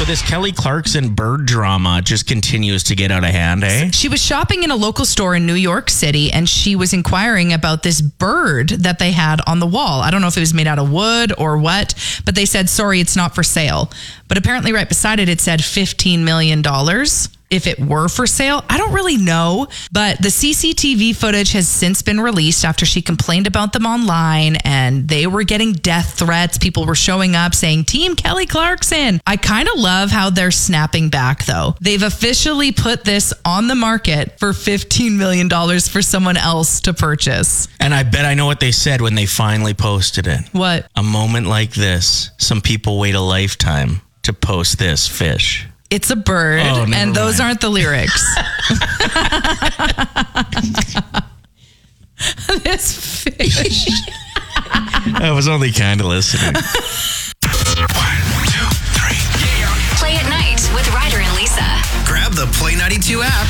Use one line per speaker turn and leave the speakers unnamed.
So this Kelly Clarkson bird drama just continues to get out of hand, eh?
She was shopping in a local store in New York City, and she was inquiring about this bird that they had on the wall. I don't know if it was made out of wood or what, but they said, sorry, it's not for sale. But apparently right beside it, it said $15 million. If it were for sale, I don't really know, but the CCTV footage has since been released after she complained about them online, and they were getting death threats. People were showing up saying, Team Kelly Clarkson. I kind of love how they're snapping back, though. They've officially put this on the market for $15 million for someone else to purchase.
And I bet I know what they said when they finally posted it.
What?
A moment like this, some people wait a lifetime to post this fish.
It's a bird, and those aren't the lyrics. This fish.
I was only kind of listening.
1, 2, 3. Play at night with Ryder and Lisa.
Grab the Play 92 app.